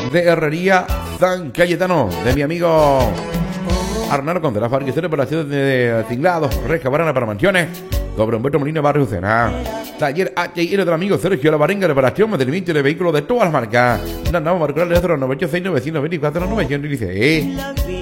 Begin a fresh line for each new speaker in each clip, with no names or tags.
de Herrería San Cayetano, de mi amigo Arnaldo Contreras, fábrica de operaciones de tinglados, reja, barana para mansiones, sobre Humberto Molina, Barrio Sena. Taller HIL del amigo Sergio La Barenga, reparación, mantenimiento de vehículos de todas las marcas. Andamos a marcar el 096 924 916.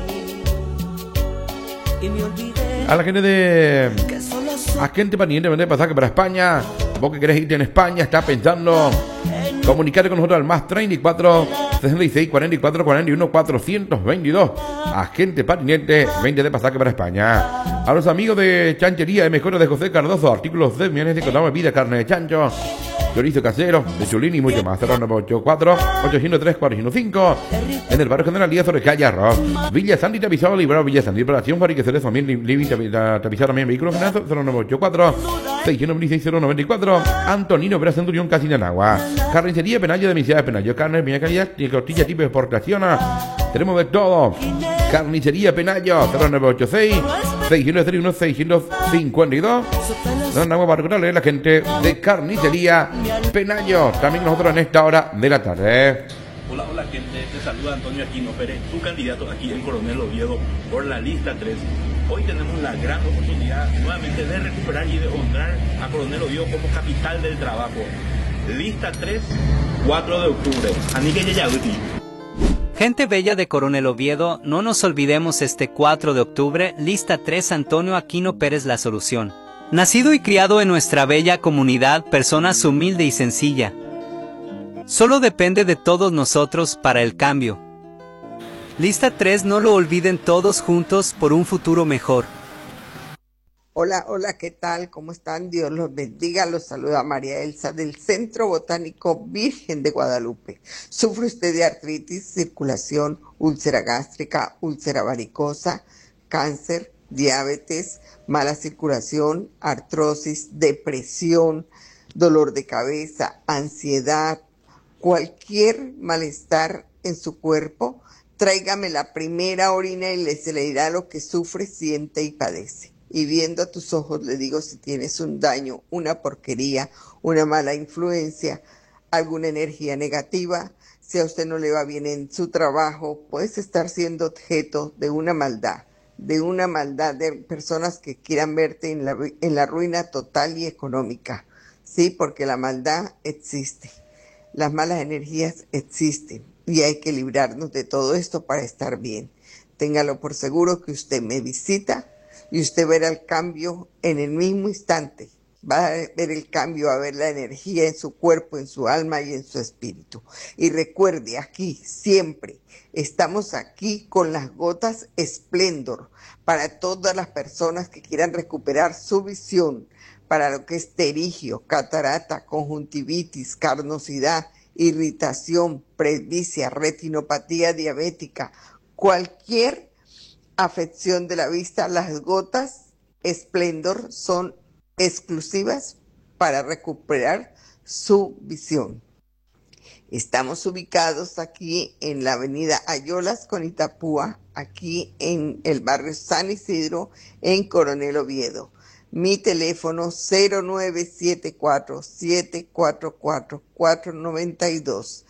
A la gente de Agente Paniente, vender pasaje para España. Vos que querés irte en España, estás pensando comunicarte con nosotros al más 34 66 44 41 422. Agente Patinete, 20 de pasaje para España. A los amigos de Chanchería de Mejora de José Cardoso, artículos de millones de contamos vida, carne de chancho, chorizo casero, de chulín y mucho más. 0984 803 415 en el barrio General Díaz sobre calle Arroz. Villa Sandy Tapizado, Librado Villa Sandy, Operación Fabricaciones Familia Living Tapizado también vehículos financiados. 0984 696 094. Antonino Vera Centurión Casinanagua. Carnicería Penayo de Misiones Penayo, carne de primera calidad y costilla tipo de exportación. Tenemos de todo. Carnicería Penayo 0986 631 652. No andamos para recordarle a la gente de Carnicería Penayo. También nosotros en esta hora de la tarde.
Hola, hola gente, te saluda Antonio Aquino Pérez, tu candidato aquí en Coronel Oviedo por la lista 3. Hoy tenemos la gran oportunidad nuevamente de recuperar y de honrar a Coronel Oviedo como capital del trabajo. Lista 3, 4 de octubre. Anique Yayaguti.
Gente bella de Coronel Oviedo, no nos olvidemos este 4 de octubre, lista 3, Antonio Aquino Pérez La Solución. Nacido y criado en nuestra bella comunidad, persona humilde y sencilla. Solo depende de todos nosotros para el cambio. Lista 3, no lo olviden todos juntos por un futuro mejor.
Hola, hola, ¿qué tal? ¿Cómo están? Dios los bendiga. Los saluda María Elsa del Centro Botánico Virgen de Guadalupe. ¿Sufre usted de artritis, circulación, úlcera gástrica, úlcera varicosa, cáncer, diabetes, mala circulación, artrosis, depresión, dolor de cabeza, ansiedad, cualquier malestar en su cuerpo? Tráigame la primera orina y se le dirá lo que sufre, siente y padece. Y viendo a tus ojos le digo si tienes un daño, una porquería, una mala influencia, alguna energía negativa. Si a usted no le va bien en su trabajo, puedes estar siendo objeto de una maldad de personas que quieran verte en la ruina total y económica. Sí, porque la maldad existe, las malas energías existen y hay que librarnos de todo esto para estar bien. Téngalo por seguro que usted me visita y usted verá el cambio en el mismo instante. Va a ver el cambio, va a ver la energía en su cuerpo, en su alma y en su espíritu. Y recuerde, aquí siempre estamos aquí con las gotas Splendor para todas las personas que quieran recuperar su visión, para lo que es pterigio, catarata, conjuntivitis, carnosidad, irritación, presbicia, retinopatía diabética, cualquier afección de la vista. Las gotas Splendor son exclusivas para recuperar su visión. Estamos ubicados aquí en la avenida Ayolas con Itapúa, aquí en el barrio San Isidro, en Coronel Oviedo. Mi teléfono 0974-744-492,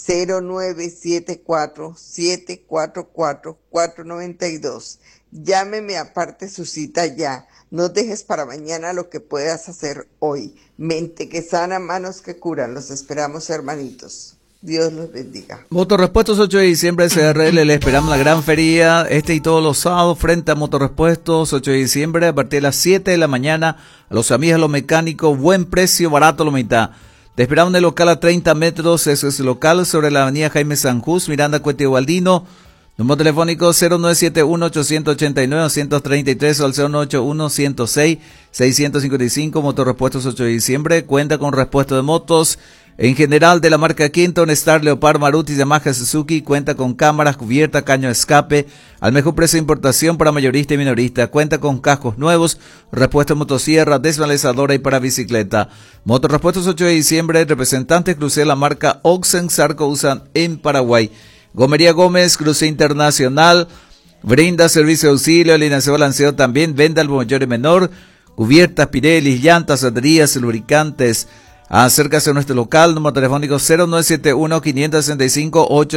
0974-744-492. Llámeme, aparte su cita ya. No dejes para mañana lo que puedas hacer hoy. Mente que sana, manos que curan. Los esperamos, hermanitos. Dios los bendiga.
Motorrepuestos 8 de diciembre CRL, le esperamos la gran feria y todos los sábados frente a Motorrepuestos 8 de diciembre a partir de las 7 de la mañana. A los amigos, los mecánicos, buen precio, barato la mitad. Te esperamos en el local a 30 metros, eso es el local sobre la avenida Jaime Sanjús, Miranda Cuete Ubaldino. Número telefónico 0971-889-233 o al 0981-106-655. Motorrepuestos 8 de diciembre. Cuenta con repuesto de motos en general de la marca Quinton, Star, Leopard, Maruti, Yamaha, Suzuki. Cuenta con cámaras, cubierta, caño de escape al mejor precio de importación para mayorista y minorista. Cuenta con cascos nuevos, repuesto de motosierra, desmalezadora y para bicicleta. Motorrepuestos 8 de diciembre, representante exclusivo de la marca Oxen Sarco usan en Paraguay. Gomería Gómez, cruce internacional, brinda servicio de auxilio, alineación balanceo también, venda al mayor y menor, cubiertas, Pirelli, llantas, baterías, lubricantes. Acércase a nuestro local, número telefónico 0971 565 8